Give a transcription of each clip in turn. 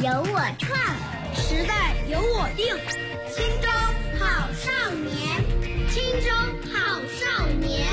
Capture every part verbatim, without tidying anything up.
由我创， 时代由我定。 青州好少年， 青州好少年。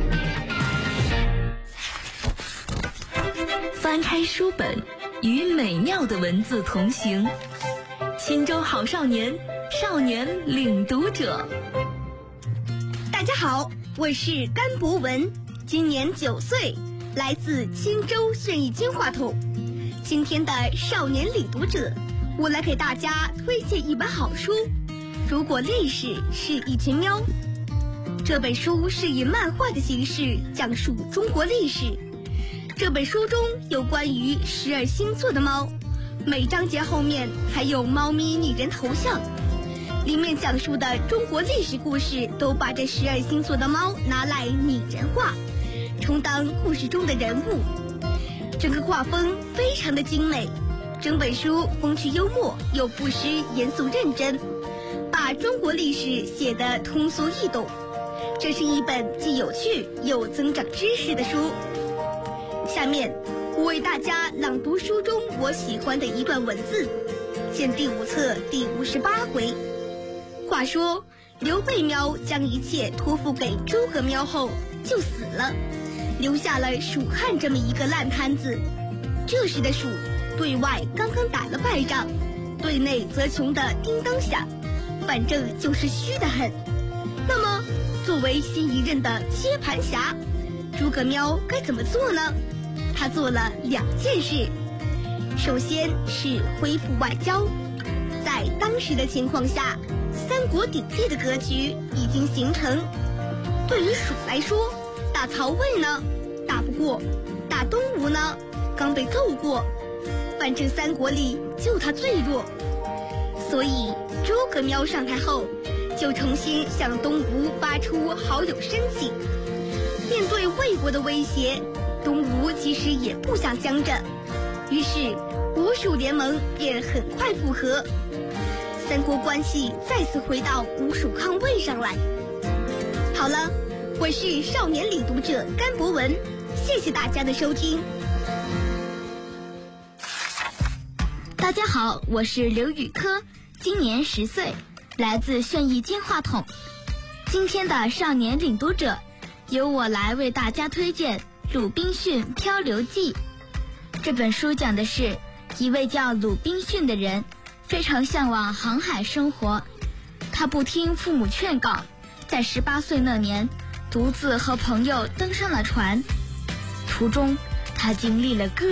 翻开书本，与美妙的文字同行。青州好少年，少年领读者。 大家好，我是甘博文，今年九岁，来自青州顺义金话筒。今天的少年领读者，我来给大家推荐一本好书《如果历史是一群喵》。这本书是以漫画的形式讲述中国历史。这本书中有关于十二星座的猫，每章节后面还有猫咪拟人头像。里面讲述的中国历史故事都把这十二星座的猫拿来拟人化，充当故事中的人物。整个画风非常的精美，整本书风趣幽默又不失严肃认真，把中国历史写得通俗易懂。这是一本既有趣又增长知识的书。下面我为大家朗读书中我喜欢的一段文字，见第五册第五十八回。话说刘备喵将一切托付给诸葛喵后就死了，留下了蜀汉这么一个烂摊子。这时的蜀对外刚刚打了败仗，对内则穷得叮当响，反正就是虚得很。那么作为新一任的接盘侠，诸葛喵该怎么做呢？他做了两件事。首先是恢复外交。在当时的情况下，三国鼎立的格局已经形成。对于蜀来说，打曹魏呢打不过，打东吴呢刚被揍过，反正三国里就他最弱。所以诸葛喵上台后就重新向东吴发出好友申请。面对魏国的威胁，东吴其实也不想僵着，于是吴蜀联盟便很快复合，三国关系再次回到吴蜀抗魏上来。好了，我是少年领读者甘博文，谢谢大家的收听。 大家好，我是刘雨珂，今年十岁，来自顺义金话筒。今天的少年领读者，由我来为大家推荐《鲁滨逊漂流记》。这本书讲的是一位叫鲁滨逊的人非常向往航海生活，他不听父母劝告，在十八岁那年独自和朋友登上了船，途中他经历了各